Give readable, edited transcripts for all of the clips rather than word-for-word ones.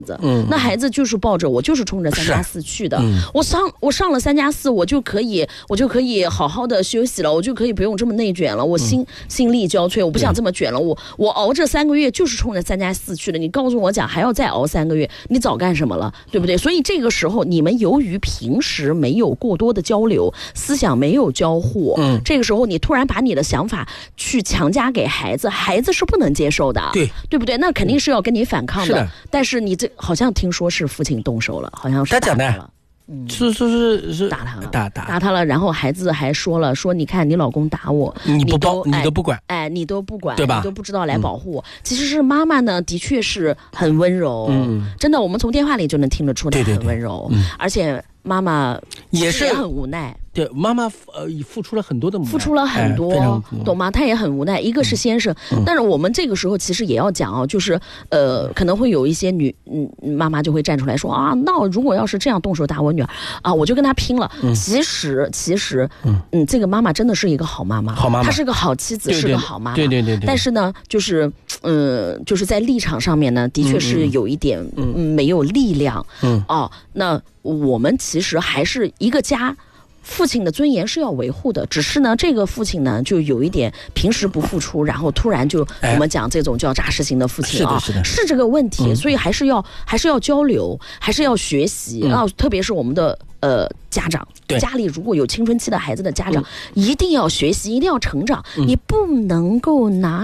那孩子就是抱着我就是冲着3+4去的，我上了3+4，我就可以好好的休息了，我就可以不用这么内卷了，我心力交瘁，我不想这么卷了，我熬这3个月就是冲着3+4去的，你告诉我讲还要再熬3个月，你早干什么了，对不对？所以这个时候你们由于平时没有过多的交流，思想没有交互，这个时候你突然把你的想法去强加给孩子，孩子是不能接受的，对不对？那肯定是要跟你反抗的，但是你这好像听说是父亲动手了，好像是打他了，是打他了，打他了。然后孩子还说了，说你看你老公打我，你都不管，你都不管，对吧？你都不知道来保护我。其实是妈妈呢，的确是很温柔，真的，我们从电话里就能听得出来很温柔，而且妈妈也很无奈。 对，妈妈付出了很多的， 付出了很多，懂吗？她也很无奈。一个是先生，但是我们这个时候其实也要讲啊，就是可能会有一些妈妈就会站出来说啊，那如果要是这样动手打我女儿啊，我就跟她拼了。其实，这个妈妈真的是一个好妈妈，她是个好妻子，是个好妈妈。对。但是呢，就是在立场上面呢，的确是有一点没有力量。那我们其实还是一个家。父亲的尊严是要维护的，只是呢，这个父亲呢，就有一点平时不付出，然后突然就我们讲这种叫扎实型的父亲啊，是这个问题，所以还是要交流，还是要学习啊，特别是我们的家长，家里如果有青春期的孩子的家长，一定要学习，一定要成长，你不能够拿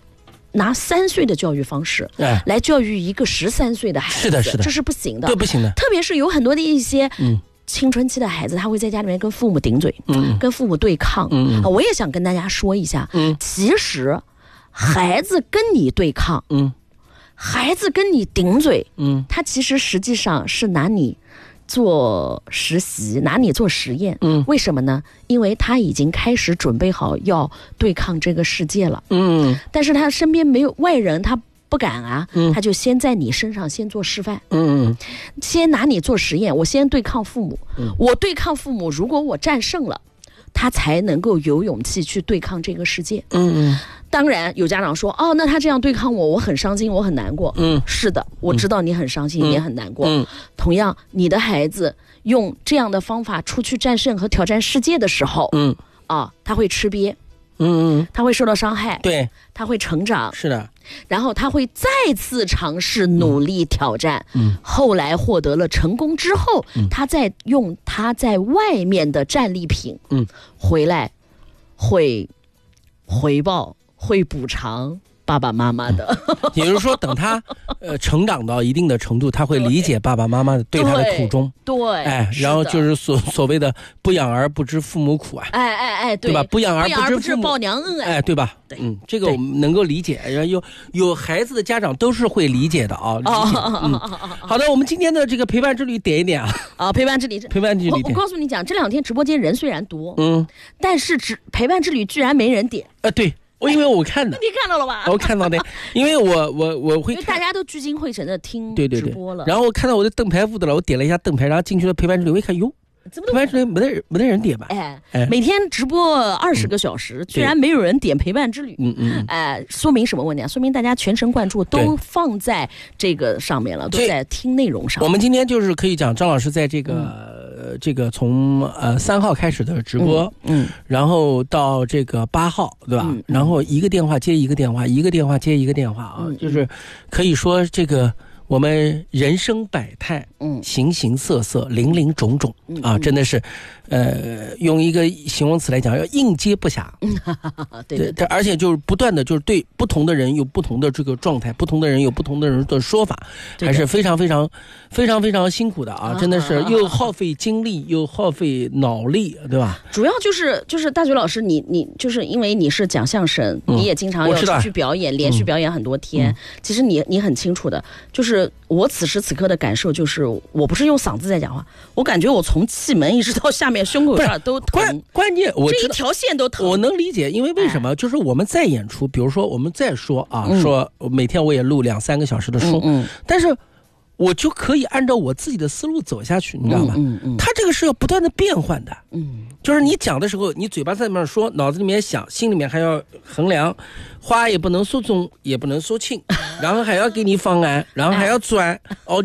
3岁的教育方式来教育一个13岁的孩子，是的，这是不行的，对，不行的，特别是有很多的一些青春期的孩子，他会在家里面跟父母顶嘴，跟父母对抗。我也想跟大家说一下，其实孩子跟你对抗，孩子跟你顶嘴，他其实实际上是拿你做实习，拿你做实验。为什么呢？因为他已经开始准备好要对抗这个世界了。但是他身边没有外人，他不敢啊，他就先在你身上先做示范，先拿你做实验，我先对抗父母，我对抗父母，如果我战胜了，他才能够有勇气去对抗这个世界。当然有家长说，那他这样对抗我很伤心，我很难过。是的，我知道你很伤心，也很难过。同样，你的孩子用这样的方法出去战胜和挑战世界的时候，他会吃瘪。他会受到伤害，对，他会成长，是的，然后他会再次尝试努力挑战，后来获得了成功之后，他再用他在外面的战利品，回来会回报，会补偿爸爸妈妈的。 也就是说，等他成长到一定的程度，他会理解爸爸妈妈对他的苦衷。对，然后就是所谓的不养儿不知父母苦啊。对吧？不养儿不知报娘恩对吧？这个我们能够理解，然后有孩子的家长都是会理解的啊。好的，我们今天的这个陪伴之旅点一点啊。陪伴之旅。我告诉你讲，这2天直播间人虽然多，但是陪伴之旅居然没人点。对。因为我看的，你看到了吧？我看到的，因为我会看，因为大家都聚精会神的听直播了。然后我看到我的灯牌屋的了，我点了一下灯牌，然后进去了陪伴之旅，我一看，哟，陪伴之旅没得人点吧？每天直播20个小时，居然没有人点陪伴之旅，说明什么问题啊？说明大家全神贯注，都放在这个上面了，都在听内容上。我们今天就是可以讲，张老师在这个从3号开始的直播，然后到这个8号，对吧？然后一个电话接一个电话，一个电话接一个电话啊，就是可以说这个我们人生百态，形形色色，林林种种啊，真的是，用一个形容词来讲，要应接不暇。对，而且就是不断的，就是对不同的人有不同的这个状态，不同的人有不同的人的说法，还是非常非常非常非常辛苦的啊！真的是又耗费精力，又耗费脑力，对吧？主要就是大嘴老师，你就是因为你是讲相声，你也经常要出去表演，连续表演很多天。其实你很清楚的，就是我此时此刻的感受就是，我不是用嗓子在讲话，我感觉我从气门一直到下面胸口这儿都疼，关键我这一条线都疼。我能理解，因为为什么？就是我们在演出，比如说我们在说说每天我也录2-3个小时的书，但是我就可以按照我自己的思路走下去，你知道吗？它这个是要不断的变换的，就是你讲的时候，你嘴巴在那边说，脑子里面想，心里面还要衡量，话也不能说重，也不能说轻，然后还要给你方案，然后还要钻